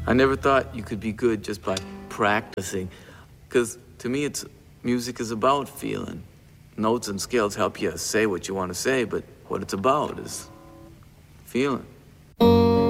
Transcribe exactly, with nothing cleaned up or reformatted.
I never thought you could be good just by practicing, because to me, it's music is about feeling. Notes and scales help you say what you want to say, but what it's about is feeling.